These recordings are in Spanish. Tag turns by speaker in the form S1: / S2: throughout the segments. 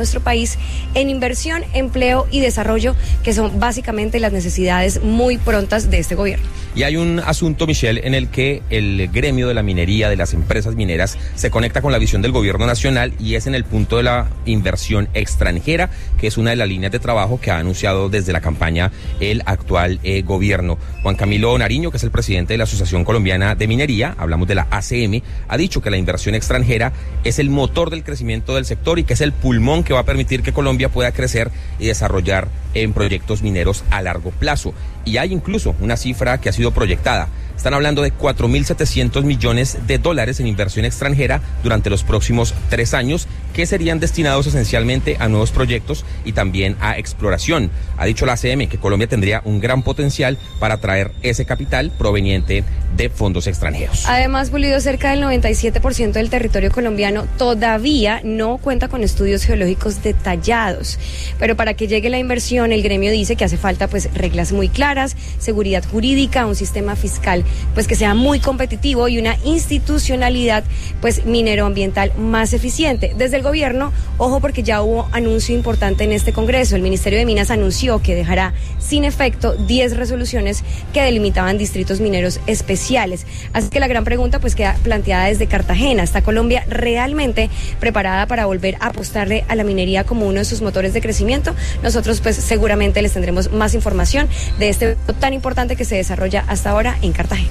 S1: nuestro país en inversión, empleo y desarrollo, que son básicamente las necesidades muy prontas de este gobierno.
S2: Y hay un asunto, Michelle, en el que el gremio de la minería, de las empresas mineras, se conecta con la visión del gobierno nacional, y es en el punto de la inversión extranjera, que es una de las líneas de trabajo que ha anunciado desde la campaña el actual gobierno. Juan Camilo Nariño, que es el presidente de la Asociación Colombiana de Minería, hablamos de la ACM, ha dicho que la inversión extranjera es el motor del crecimiento del sector y que es el pulmón que va a permitir que Colombia pueda crecer y desarrollar en proyectos mineros a largo plazo. Y hay incluso una cifra que ha sido proyectada. Están hablando de 4.700 millones de dólares en inversión extranjera durante los próximos 3 años, que serían destinados esencialmente a nuevos proyectos y también a exploración. Ha dicho la ACM que Colombia tendría un gran potencial para atraer ese capital proveniente de fondos extranjeros.
S1: Además, Pulido, cerca del 97% del territorio colombiano todavía no cuenta con estudios geológicos detallados. Pero para que llegue la inversión, el gremio dice que hace falta reglas muy claras, seguridad jurídica, un sistema fiscal que sea muy competitivo y una institucionalidad minero-ambiental más eficiente. Desde el gobierno, ojo, porque ya hubo anuncio importante en este Congreso. El Ministerio de Minas anunció que dejará sin efecto 10 resoluciones que delimitaban distritos mineros especiales. Así que la gran pregunta queda planteada desde Cartagena. ¿Está Colombia realmente preparada para volver a apostarle a la minería como uno de sus motores de crecimiento? Nosotros seguramente les tendremos más información de este evento tan importante que se desarrolla hasta ahora en Cartagena.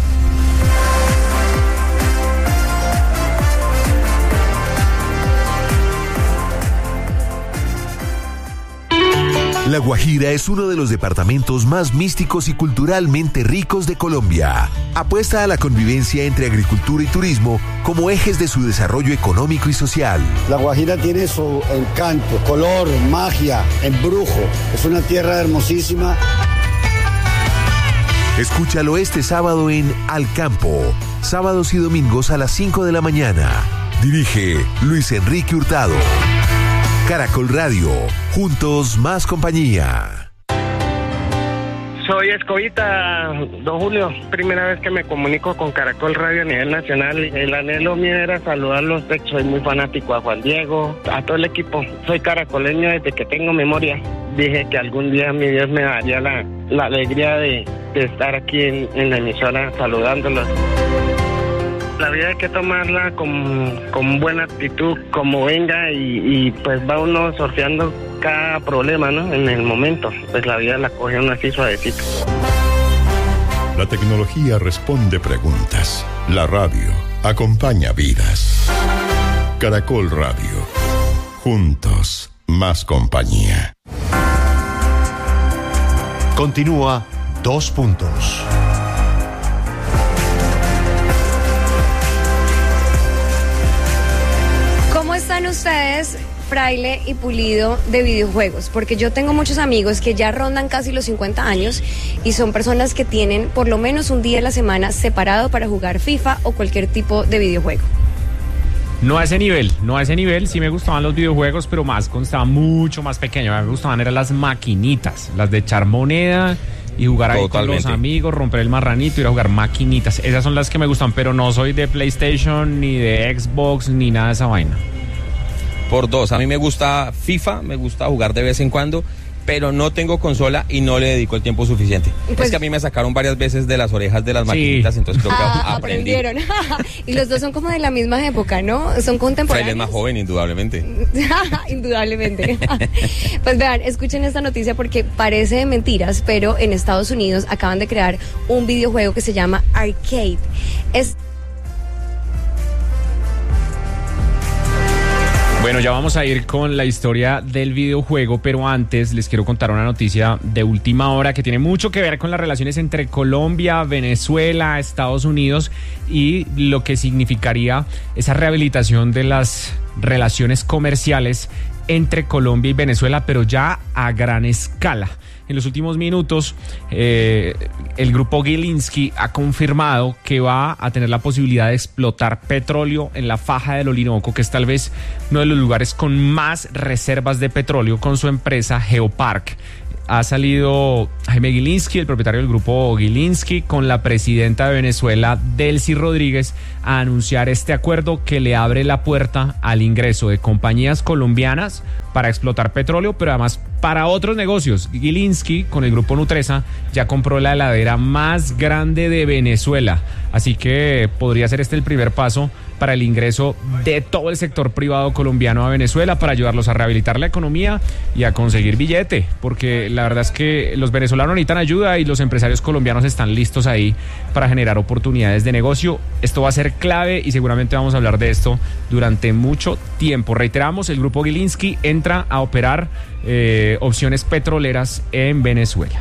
S3: La Guajira es uno de los departamentos más místicos y culturalmente ricos de Colombia. Apuesta a la convivencia entre agricultura y turismo como ejes de su desarrollo económico y social.
S4: La Guajira tiene su encanto, color, magia, embrujo. Es una tierra hermosísima.
S3: Escúchalo este sábado en Al Campo, sábados y domingos a las 5 de la mañana. Dirige Luis Enrique Hurtado. Caracol Radio, juntos más compañía.
S5: Soy Escobita, don Julio, primera vez que me comunico con Caracol Radio a nivel nacional. El anhelo mío era saludarlos, soy muy fanático a Juan Diego, a todo el equipo. Soy caracoleño desde que tengo memoria. Dije que algún día mi Dios me daría la alegría de estar aquí en la emisora saludándolos. La vida hay que tomarla con buena actitud, como venga, y va uno sorteando cada problema, ¿no? En el momento, la vida la coge uno así suavecito.
S6: La tecnología responde preguntas. La radio acompaña vidas. Caracol Radio. Juntos, más compañía.
S7: Continúa 2 puntos.
S1: ¿Cómo están ustedes, Fraile y Pulido, de videojuegos? Porque yo tengo muchos amigos que ya rondan casi los 50 años y son personas que tienen por lo menos un día a la semana separado para jugar FIFA o cualquier tipo de videojuego.
S8: No a ese nivel, sí me gustaban los videojuegos, pero cuando estaba mucho más pequeño. A mí me gustaban eran las maquinitas, las de echar moneda y jugar ahí con los amigos, romper el marranito, ir a jugar maquinitas. Esas son las que me gustan, pero no soy de PlayStation, ni de Xbox, ni nada de esa vaina.
S2: Por dos, a mí me gusta FIFA, me gusta jugar de vez en cuando, pero no tengo consola y no le dedico el tiempo suficiente. Es que a mí me sacaron varias veces de las orejas de las maquinitas, entonces creo que aprendí.
S1: Aprendieron. Y los dos son como de la misma época, ¿no? Son contemporáneos.
S2: Fraile es más joven, indudablemente.
S1: Indudablemente. Pues vean, escuchen esta noticia porque parece de mentiras, pero en Estados Unidos acaban de crear un videojuego que se llama Arcade.
S8: Bueno, ya vamos a ir con la historia del videojuego, pero antes les quiero contar una noticia de última hora que tiene mucho que ver con las relaciones entre Colombia, Venezuela, Estados Unidos y lo que significaría esa rehabilitación de las relaciones comerciales entre Colombia y Venezuela, pero ya a gran escala. En los últimos minutos, el grupo Gilinski ha confirmado que va a tener la posibilidad de explotar petróleo en la faja del Orinoco, que es tal vez uno de los lugares con más reservas de petróleo, con su empresa Geopark. ha salido Jaime Gilinski, el propietario del grupo Gilinski, con la presidenta de Venezuela, Delcy Rodríguez, a anunciar este acuerdo que le abre la puerta al ingreso de compañías colombianas para explotar petróleo, pero además para otros negocios. Gilinski, con el grupo Nutresa, ya compró la heladera más grande de Venezuela, así que podría ser este el primer paso para el ingreso de todo el sector privado colombiano a Venezuela, para ayudarlos a rehabilitar la economía y a conseguir billete, porque la verdad es que los venezolanos necesitan ayuda y los empresarios colombianos están listos ahí para generar oportunidades de negocio. Esto va a ser clave y seguramente vamos a hablar de esto durante mucho tiempo. Reiteramos, el grupo Gilinski entra a operar opciones petroleras en Venezuela.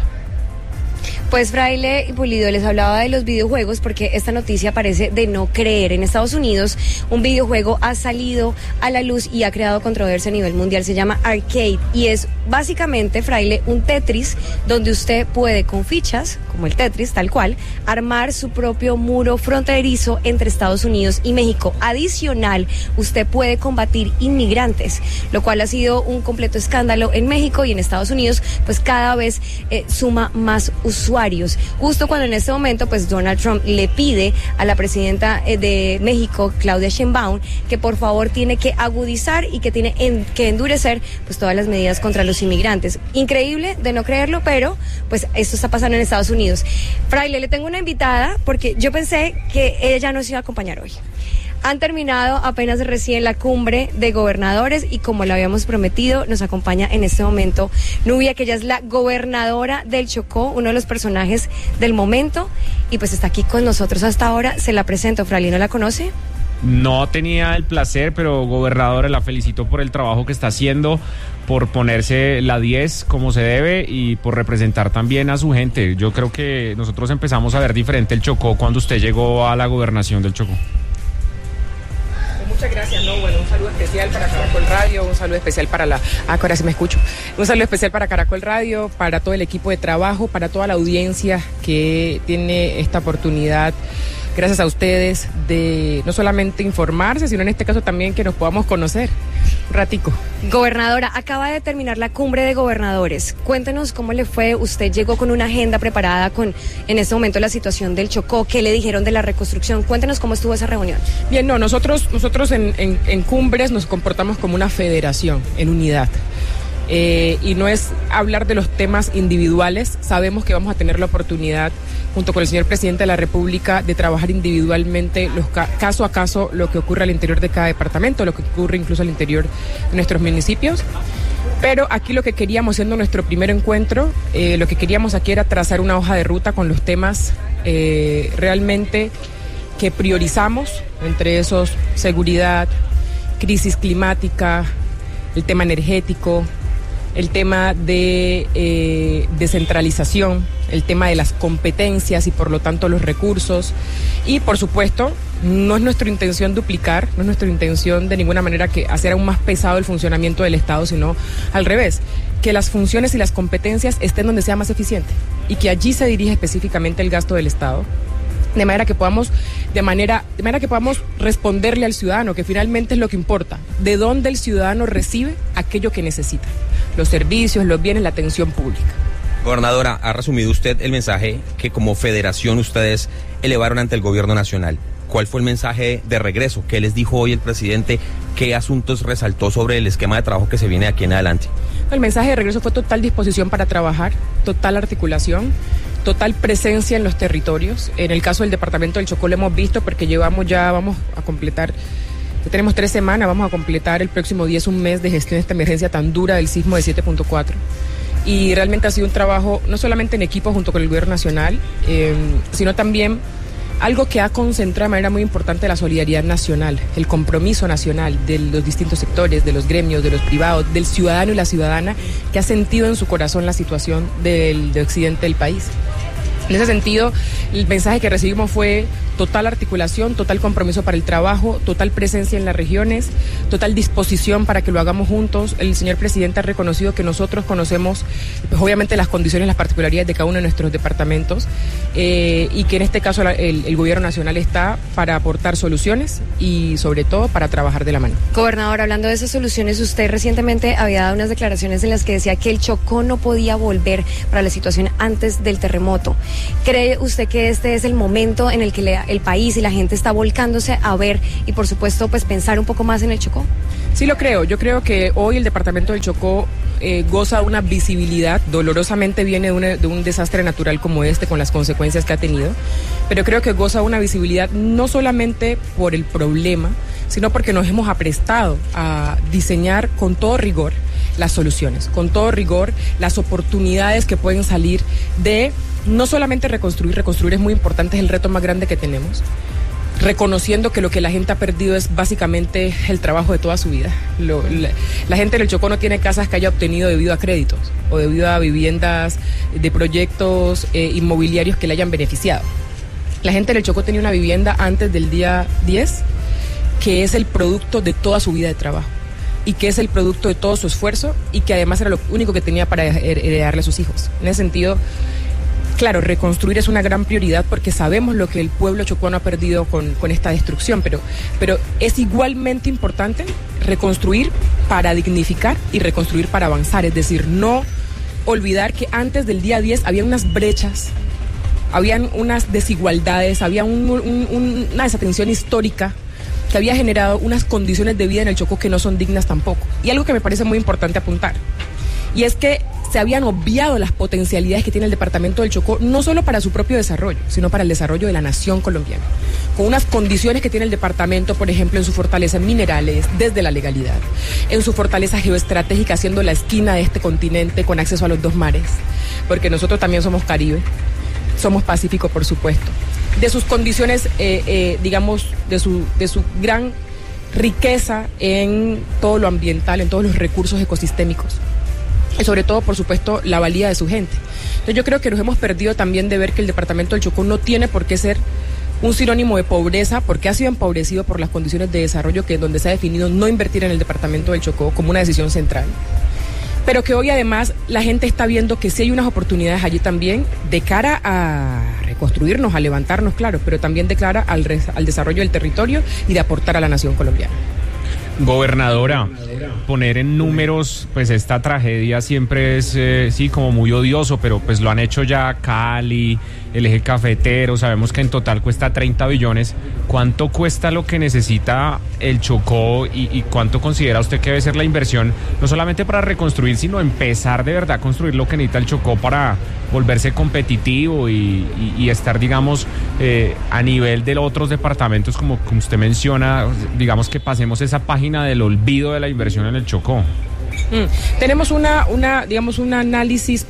S1: Pues Fraile y Pulido, les hablaba de los videojuegos porque esta noticia parece de no creer. En Estados Unidos un videojuego ha salido a la luz y ha creado controversia a nivel mundial. Se llama Arcade y es básicamente, Fraile, un Tetris donde usted puede con fichas, como el Tetris tal cual, armar su propio muro fronterizo entre Estados Unidos y México. Adicional, usted puede combatir inmigrantes, lo cual ha sido un completo escándalo en México, y en Estados Unidos pues cada vez suma más usuarios. Justo cuando en este momento pues Donald Trump le pide a la presidenta de México, Claudia Sheinbaum, que por favor tiene que agudizar y que tiene que endurecer pues todas las medidas contra los inmigrantes. Increíble de no creerlo, pero pues esto está pasando en Estados Unidos. Fraile, le tengo una invitada porque yo pensé que ella nos iba a acompañar hoy. Han terminado apenas recién la cumbre de gobernadores y como lo habíamos prometido, nos acompaña en este momento Nubia, que ella es la gobernadora del Chocó, uno de los personajes del momento, y pues está aquí con nosotros hasta ahora. Se la presento. Fraile, ¿no la conoce?
S8: No tenía el placer, pero gobernadora, la felicito por el trabajo que está haciendo, por ponerse la 10 como se debe y por representar también a su gente. Yo creo que nosotros empezamos a ver diferente el Chocó cuando usted llegó a la gobernación del Chocó.
S9: Muchas gracias, bueno, un saludo especial para Caracol Radio, un saludo especial para ahora sí me escucho. Un saludo especial para Caracol Radio, para todo el equipo de trabajo, para toda la audiencia que tiene esta oportunidad, gracias a ustedes, de no solamente informarse, sino en este caso también que nos podamos conocer un ratico.
S1: Gobernadora, acaba de terminar la cumbre de gobernadores. Cuéntenos cómo le fue. Usted llegó con una agenda preparada con, en este momento, la situación del Chocó. ¿Qué le dijeron de la reconstrucción? Cuéntenos cómo estuvo esa reunión.
S9: Bien, nosotros en cumbres nos comportamos como una federación, en unidad. Y no es hablar de los temas individuales. Sabemos que vamos a tener la oportunidad, junto con el señor presidente de la República, de trabajar individualmente caso a caso lo que ocurre al interior de cada departamento, lo que ocurre incluso al interior de nuestros municipios. Pero aquí lo que queríamos, siendo nuestro primer encuentro, lo que queríamos aquí era trazar una hoja de ruta con los temas realmente que priorizamos, entre esos seguridad, crisis climática, el tema energético, el tema de descentralización, el tema de las competencias y por lo tanto los recursos. Y por supuesto, no es nuestra intención duplicar, no es nuestra intención de ninguna manera que hacer aún más pesado el funcionamiento del Estado, sino al revés, que las funciones y las competencias estén donde sea más eficiente y que allí se dirija específicamente el gasto del Estado. De manera que podamos responderle al ciudadano, que finalmente es lo que importa, de dónde el ciudadano recibe aquello que necesita, los servicios, los bienes, la atención pública.
S2: Gobernadora, ha resumido usted el mensaje que como federación ustedes elevaron ante el gobierno nacional. ¿Cuál fue el mensaje de regreso? ¿Qué les dijo hoy el presidente? ¿Qué asuntos resaltó sobre el esquema de trabajo que se viene de aquí en adelante?
S9: El mensaje de regreso fue total disposición para trabajar, total articulación, total presencia en los territorios. En el caso del departamento del Chocó lo hemos visto porque vamos a completar, ya tenemos 3 semanas, vamos a completar el próximo 10 un mes de gestión de esta emergencia tan dura del sismo de 7.4. Y realmente ha sido un trabajo no solamente en equipo junto con el gobierno nacional, sino también algo que ha concentrado de manera muy importante la solidaridad nacional, el compromiso nacional de los distintos sectores, de los gremios, de los privados, del ciudadano y la ciudadana que ha sentido en su corazón la situación del occidente del país. En ese sentido, el mensaje que recibimos fue total articulación, total compromiso para el trabajo, total presencia en las regiones, total disposición para que lo hagamos juntos. El señor presidente ha reconocido que nosotros conocemos, pues, obviamente, las condiciones, las particularidades de cada uno de nuestros departamentos y que en este caso el gobierno nacional está para aportar soluciones y sobre todo para trabajar de la mano.
S1: Gobernador, hablando de esas soluciones, usted recientemente había dado unas declaraciones en las que decía que el Chocó no podía volver para la situación antes del terremoto. ¿Cree usted que este es el momento en el que el país y la gente está volcándose a ver y por supuesto pues pensar un poco más en el Chocó?
S9: Sí lo creo, yo creo que hoy el departamento del Chocó goza de una visibilidad, dolorosamente viene de un desastre natural como este con las consecuencias que ha tenido, pero creo que goza de una visibilidad no solamente por el problema, sino porque nos hemos aprestado a diseñar con todo rigor las soluciones, con todo rigor las oportunidades que pueden salir de no solamente reconstruir es muy importante, es el reto más grande que tenemos, reconociendo que lo que la gente ha perdido es básicamente el trabajo de toda su vida. La gente del Chocó no tiene casas que haya obtenido debido a créditos o debido a viviendas de proyectos inmobiliarios que le hayan beneficiado. La gente del Chocó tenía una vivienda antes del día 10 que es el producto de toda su vida de trabajo y que es el producto de todo su esfuerzo y que además era lo único que tenía para heredarle a sus hijos. En ese sentido, claro, reconstruir es una gran prioridad porque sabemos lo que el pueblo chocuano ha perdido con esta destrucción, pero es igualmente importante reconstruir para dignificar y reconstruir para avanzar, es decir, no olvidar que antes del día 10 había unas brechas, habían unas desigualdades, había una desatención histórica que había generado unas condiciones de vida en el Chocó que no son dignas tampoco. Y algo que me parece muy importante apuntar, y es que se habían obviado las potencialidades que tiene el departamento del Chocó, no solo para su propio desarrollo, sino para el desarrollo de la nación colombiana. Con unas condiciones que tiene el departamento, por ejemplo, en su fortaleza en minerales, desde la legalidad, en su fortaleza geoestratégica, siendo la esquina de este continente con acceso a los dos mares, porque nosotros también somos Caribe, somos Pacífico, por supuesto. De sus condiciones, digamos, de su gran riqueza en todo lo ambiental, en todos los recursos ecosistémicos. Y sobre todo, por supuesto, la valía de su gente. Entonces yo creo que nos hemos perdido también de ver que el departamento del Chocó no tiene por qué ser un sinónimo de pobreza, porque ha sido empobrecido por las condiciones de desarrollo donde se ha definido no invertir en el departamento del Chocó como una decisión central. Pero que hoy además la gente está viendo que sí hay unas oportunidades allí también de cara a reconstruirnos, a levantarnos, claro, pero también de cara al desarrollo del territorio y de aportar a la nación colombiana.
S8: Gobernadora, poner en números, pues esta tragedia siempre es, sí, como muy odioso, pero pues lo han hecho ya Cali, el eje cafetero, sabemos que en total cuesta 30 billones. ¿Cuánto cuesta lo que necesita el Chocó y cuánto considera usted que debe ser la inversión, no solamente para reconstruir, sino empezar de verdad a construir lo que necesita el Chocó para volverse competitivo y estar, digamos, a nivel de los otros departamentos, como usted menciona, digamos que pasemos esa página del olvido de la inversión en el Chocó?
S9: Tenemos digamos, un análisis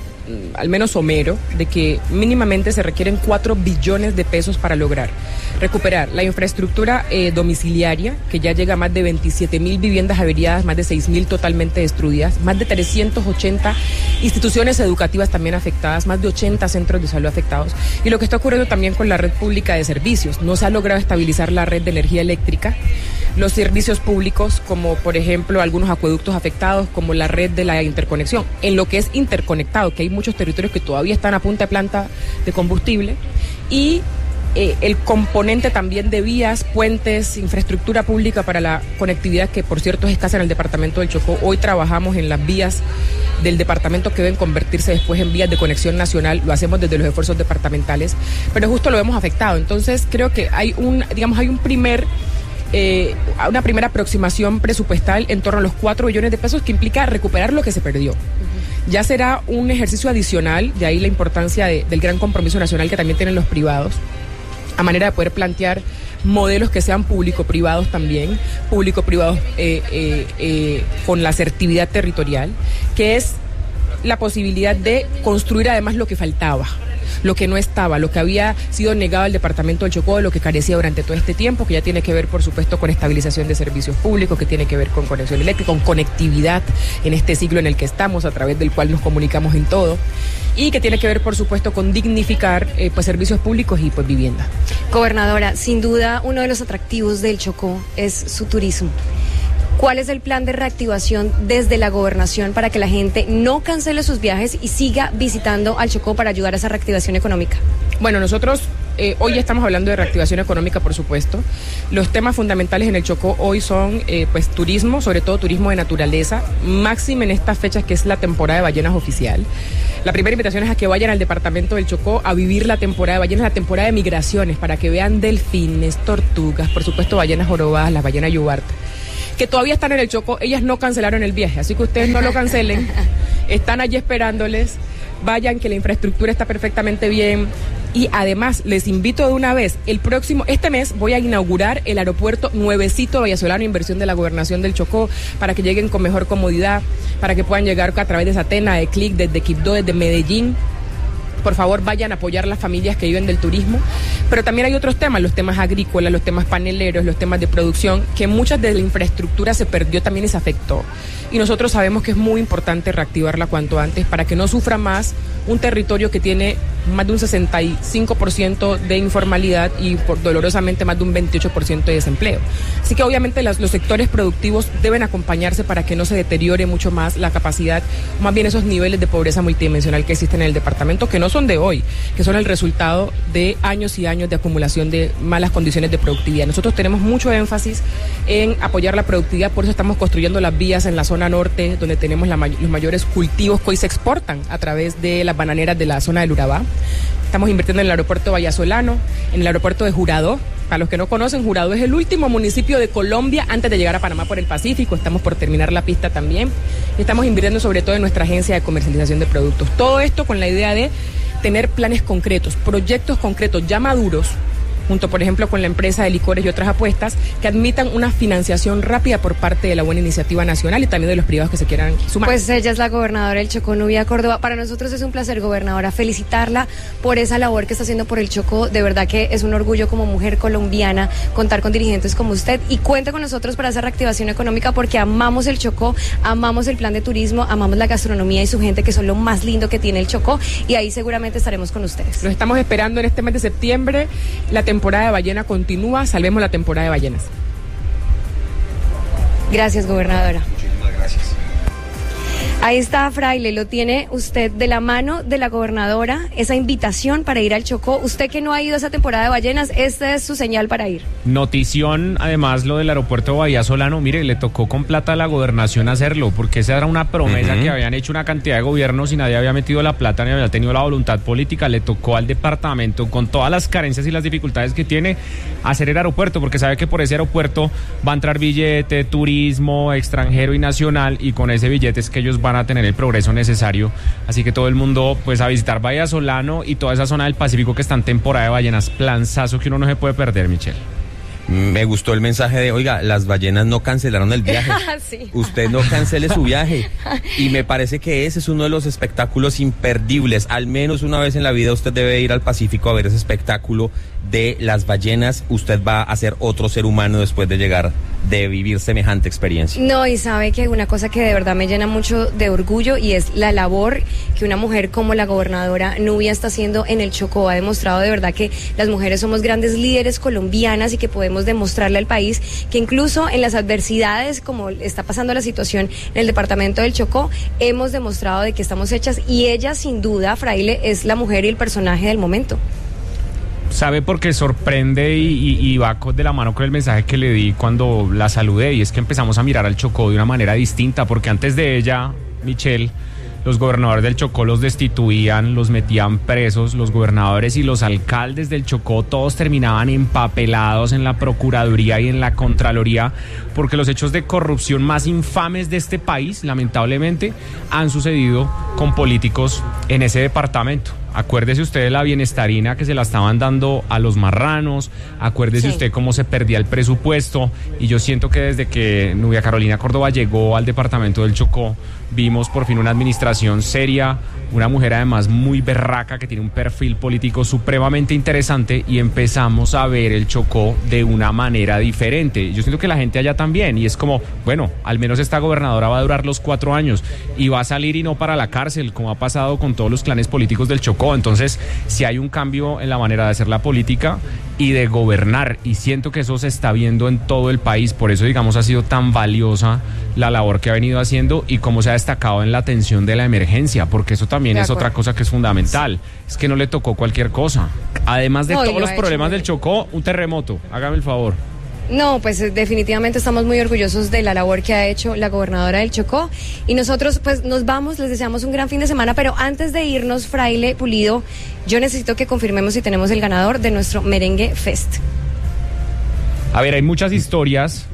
S9: al menos somero, de que mínimamente se requieren 4 billones de pesos para lograr recuperar la infraestructura domiciliaria, que ya llega a más de 27,000 viviendas averiadas, más de 6,000 totalmente destruidas, más de 380 instituciones educativas también afectadas, más de 80 centros de salud afectados, y lo que está ocurriendo también con la red pública de servicios. No se ha logrado estabilizar la red de energía eléctrica, los servicios públicos, como por ejemplo algunos acueductos afectados, como la red de la interconexión, en lo que es interconectado, que hay muchos territorios que todavía están a punta de planta de combustible, y el componente también de vías, puentes, infraestructura pública para la conectividad, que por cierto es escasa en el departamento del Chocó. Hoy trabajamos en las vías del departamento que deben convertirse después en vías de conexión nacional, lo hacemos desde los esfuerzos departamentales, pero justo lo hemos afectado. Entonces creo que hay una primera aproximación presupuestal en torno a los 4 billones de pesos, que implica recuperar lo que se perdió. Ya será un ejercicio adicional, de ahí la importancia del gran compromiso nacional que también tienen los privados, a manera de poder plantear modelos que sean público-privados también, público-privados con la asertividad territorial, que es la posibilidad de construir además lo que faltaba. lo que no estaba, lo que había sido negado al departamento del Chocó, lo que carecía durante todo este tiempo, que ya tiene que ver, por supuesto, con estabilización de servicios públicos, que tiene que ver con conexión eléctrica, con conectividad en este siglo en el que estamos, a través del cual nos comunicamos en todo, y que tiene que ver, por supuesto, con dignificar pues servicios públicos y pues vivienda.
S1: Gobernadora, sin duda uno de los atractivos del Chocó es su turismo. ¿Cuál es el plan de reactivación desde la gobernación para que la gente no cancele sus viajes y siga visitando al Chocó para ayudar a esa reactivación económica?
S9: Bueno, nosotros hoy ya estamos hablando de reactivación económica, por supuesto. Los temas fundamentales en el Chocó hoy son pues turismo, sobre todo turismo de naturaleza, máximo en estas fechas que es la temporada de ballenas oficial. La primera invitación es a que vayan al departamento del Chocó a vivir la temporada de ballenas, la temporada de migraciones, para que vean delfines, tortugas, por supuesto ballenas jorobadas, las ballenas yubarte, que todavía están en el Chocó. Ellas no cancelaron el viaje, así que ustedes no lo cancelen, están allí esperándoles, vayan, que la infraestructura está perfectamente bien. Y además les invito de una vez, este mes voy a inaugurar el aeropuerto nuevecito vallesolano, inversión de la Gobernación del Chocó, para que lleguen con mejor comodidad, para que puedan llegar a través de Satena, de Clic, desde Quibdó, desde Medellín. Por favor, vayan a apoyar las familias que viven del turismo. Pero también hay otros temas, los temas agrícolas, los temas paneleros, los temas de producción, que muchas de la infraestructura se perdió también y se afectó. Y nosotros sabemos que es muy importante reactivarla cuanto antes para que no sufra más un territorio que tiene más de un 65% de informalidad y dolorosamente más de un 28% de desempleo. Así que obviamente los sectores productivos deben acompañarse para que no se deteriore mucho más la capacidad, más bien esos niveles de pobreza multidimensional que existen en el departamento, que no son de hoy, que son el resultado de años y años de acumulación de malas condiciones de productividad. Nosotros tenemos mucho énfasis en apoyar la productividad, por eso estamos construyendo las vías en la zona norte, donde tenemos los mayores cultivos que hoy se exportan a través de las bananeras de la zona del Urabá. Estamos invirtiendo en el aeropuerto vallesolano, en el aeropuerto de Juradó. Para los que no conocen, Juradó es el último municipio de Colombia antes de llegar a Panamá por el Pacífico. Estamos por terminar la pista también. Estamos invirtiendo sobre todo en nuestra agencia de comercialización de productos. Todo esto con la idea de tener planes concretos, proyectos concretos ya maduros, junto por ejemplo con la empresa de licores y otras apuestas, que admitan una financiación rápida por parte de la buena iniciativa nacional y también de los privados que se quieran sumar.
S1: Pues ella es la gobernadora del Chocó, Nubia Córdoba. Para nosotros es un placer, gobernadora, felicitarla por esa labor que está haciendo por el Chocó. De verdad que es un orgullo como mujer colombiana contar con dirigentes como usted, y cuenta con nosotros para esa reactivación económica, porque amamos el Chocó, amamos el plan de turismo, amamos la gastronomía y su gente, que son lo más lindo que tiene el Chocó, y ahí seguramente estaremos con ustedes.
S9: Los estamos esperando en este mes de septiembre. La temporada de ballena continúa, salvemos la temporada de ballenas.
S1: Gracias, gobernadora.
S2: Muchísimas gracias.
S1: Ahí está, Fraile, lo tiene usted de la mano de la gobernadora, esa invitación para ir al Chocó. Usted que no ha ido a esa temporada de ballenas, esta es su señal para ir.
S8: Notición, además, lo del aeropuerto vallesolano. Mire, le tocó con plata a la gobernación hacerlo, porque esa era una promesa que habían hecho una cantidad de gobiernos y nadie había metido la plata ni había tenido la voluntad política. Le tocó al departamento, con todas las carencias y las dificultades que tiene, hacer el aeropuerto, porque sabe que por ese aeropuerto va a entrar billete, turismo, extranjero y nacional, y con ese billete es que ellos van a tener el progreso necesario. Así que todo el mundo pues a visitar vallesolano y toda esa zona del Pacífico que está en temporada de ballenas. Planzazo que uno no se puede perder, Michelle.
S2: Me gustó el mensaje de, oiga, las ballenas no cancelaron el viaje.
S1: Sí.
S2: Usted no cancele su viaje. Y me parece que ese es uno de los espectáculos imperdibles. Al menos una vez en la vida usted debe ir al Pacífico a ver ese espectáculo de las ballenas. Usted va a ser otro ser humano después de llegar, de vivir semejante experiencia.
S1: No, y sabe que una cosa que de verdad me llena mucho de orgullo, y es la labor que una mujer como la gobernadora Nubia está haciendo en el Chocó. Ha demostrado de verdad que las mujeres somos grandes líderes colombianas y que podemos demostrarle al país que incluso en las adversidades, como está pasando la situación en el departamento del Chocó, hemos demostrado de que estamos hechas, y ella sin duda, Fraile, es la mujer y el personaje del momento.
S8: Sabe, porque sorprende y va de la mano con el mensaje que le di cuando la saludé, y es que empezamos a mirar al Chocó de una manera distinta, porque antes de ella, Michelle, los gobernadores del Chocó los destituían, los metían presos, los gobernadores y los alcaldes del Chocó todos terminaban empapelados en la Procuraduría y en la Contraloría, porque los hechos de corrupción más infames de este país, lamentablemente, han sucedido con políticos en ese departamento. Acuérdese usted de la bienestarina que se la estaban dando a los marranos, acuérdese usted cómo se perdía el presupuesto, y yo siento que desde que Nubia Carolina Córdoba llegó al departamento del Chocó, vimos por fin una administración seria, una mujer además muy berraca que tiene un perfil político supremamente interesante, y empezamos a ver el Chocó de una manera diferente. Yo siento que la gente allá también, y es como, bueno, al menos esta gobernadora va a durar los 4 años y va a salir y no para la cárcel, como ha pasado con todos los clanes políticos del Chocó. Entonces, si hay un cambio en la manera de hacer la política y de gobernar, y siento que eso se está viendo en todo el país. Por eso, digamos, ha sido tan valiosa la labor que ha venido haciendo y cómo se ha destacado en la atención de la emergencia, porque eso también es otra cosa que es fundamental. Es que no le tocó cualquier cosa. Además de todos los problemas del Chocó, un terremoto. Hágame el favor.
S1: No, pues definitivamente estamos muy orgullosos de la labor que ha hecho la gobernadora del Chocó, y nosotros pues nos vamos, les deseamos un gran fin de semana, pero antes de irnos, Fraile Pulido, yo necesito que confirmemos si tenemos el ganador de nuestro Merengue Fest.
S8: A ver, hay muchas historias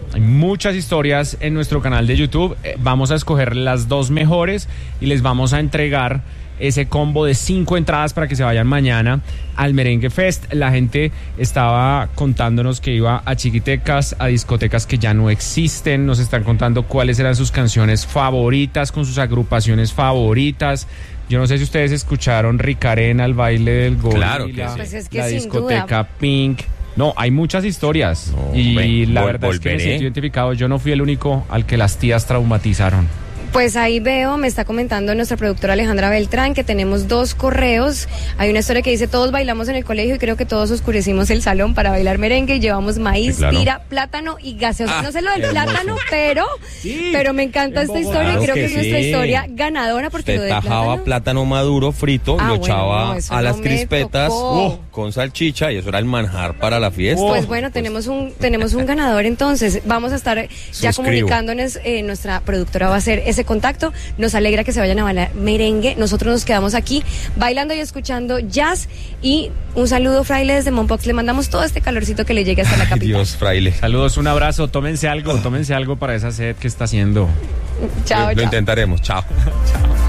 S8: en nuestro canal de YouTube. Vamos a escoger las 2 mejores y les vamos a entregar ese combo de 5 entradas para que se vayan mañana al Merengue Fest. La gente estaba contándonos que iba a chiquitecas, a discotecas que ya no existen. Nos están contando cuáles eran sus canciones favoritas, con sus agrupaciones favoritas. Yo no sé si ustedes escucharon Ricarena, el baile del Gorila,
S2: claro que sí.
S1: Pues es que
S8: la
S1: sin
S8: discoteca
S1: duda.
S8: Pink. No, hay muchas historias, y la verdad es que me siento identificado. Yo no fui el único al que las tías traumatizaron.
S1: Pues ahí veo, me está comentando nuestra productora Alejandra Beltrán que tenemos 2 correos. Hay una historia que dice: todos bailamos en el colegio y creo que todos oscurecimos el salón para bailar merengue y llevamos maíz, tira, plátano y gaseosa. No sé lo del plátano, pero me encanta esta historia, y creo que es nuestra historia ganadora, porque lo de
S2: tajaba plátano maduro frito, lo echaba a las crispetas con salchicha, y eso era el manjar para la fiesta.
S1: Pues bueno, tenemos un ganador. Entonces vamos a estar ya comunicándonos, nuestra productora va a hacer ese contacto. Nos alegra que se vayan a bailar merengue. Nosotros nos quedamos aquí bailando y escuchando jazz. Y un saludo, Fraile, desde Mompox. Le mandamos todo este calorcito que le llegue hasta la capital.
S2: Dios, Fraile.
S8: Saludos, un abrazo. Tómense algo para esa sed que está haciendo.
S1: Chao,
S2: Lo intentaremos. Chao.
S8: Chao.